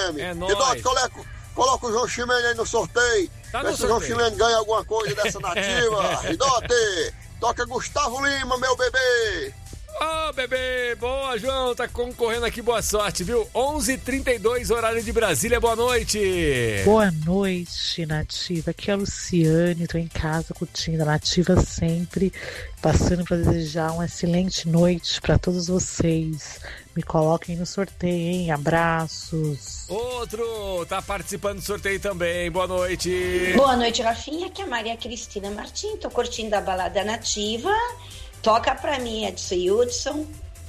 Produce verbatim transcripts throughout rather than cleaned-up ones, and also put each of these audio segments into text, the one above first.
M. É E nóis. Dodge, coloca, coloca o João Chimene aí no sorteio. Tá Vê no se o João sorteio. Chimene ganha alguma coisa dessa nativa. E Dote, toca Gustavo Lima, meu bebê. Ô, oh, bebê, boa, João, tá concorrendo aqui, boa sorte, viu? onze e trinta e dois, horário de Brasília, boa noite. Boa noite, Nativa, aqui é a Luciane, tô em casa curtindo a Nativa sempre, passando para desejar uma excelente noite para todos vocês. Me coloquem no sorteio, hein? Abraços. Outro, tá participando do sorteio também, boa noite. Boa noite, Rafinha, aqui é a Maria Cristina Martins, tô curtindo a balada nativa. Toca pra mim, Edson Hudson.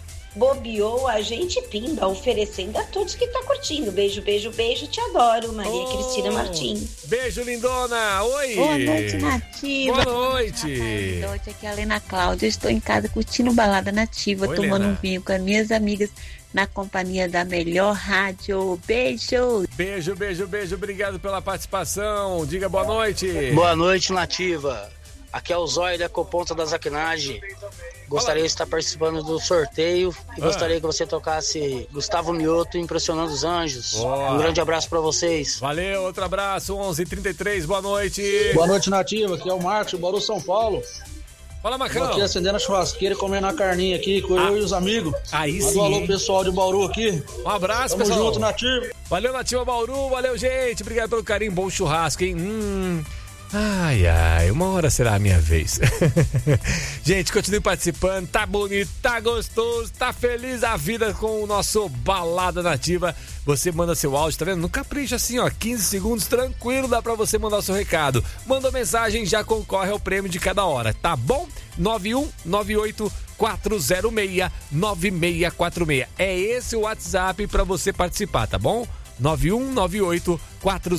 Bobeou a gente pimba, oferecendo a todos que tá curtindo. Beijo, beijo, beijo, te adoro, Maria Oh, Cristina Martins. Beijo, lindona, oi. Boa noite, Nativa. Boa noite. Boa noite, aqui é a Lena Cláudia. Estou em casa curtindo balada nativa, Oi, tomando Lena. um vinho com as minhas amigas na companhia da melhor rádio. Beijo. Beijo, beijo, beijo, obrigado pela participação. Diga boa noite. Boa noite, Nativa. Aqui é o Zóio da Coponta da Zaquinagem. Gostaria de estar participando do sorteio e Ah. gostaria que você tocasse Gustavo Mioto, Impressionando os Anjos. Boa. Um grande abraço para vocês. Valeu, outro abraço, onze e trinta e três, boa noite. Boa noite, Nativa. Aqui é o Marcos, de Bauru, São Paulo. Fala, Tô Macão. aqui acendendo a churrasqueira e comendo a carninha aqui com eu Ah. e os amigos. Aí Manda sim, um alô hein? pro pessoal de Bauru aqui. Um abraço, Tamo pessoal. junto, Nativa. Valeu, Nativa Bauru, valeu, gente. Obrigado pelo carinho, bom churrasco, hein? Hum... Ai, ai, uma hora será a minha vez. Gente, continue participando, tá bonito, tá gostoso, tá feliz a vida com o nosso Balada Nativa. Você manda seu áudio, tá vendo? No capricho assim, ó, quinze segundos, tranquilo, dá pra você mandar o seu recado. Manda mensagem, já concorre ao prêmio de cada hora, tá bom? nove um nove oito quatro zero seis nove seis quatro seis. É esse o WhatsApp pra você participar, tá bom? nove um nove oito quatro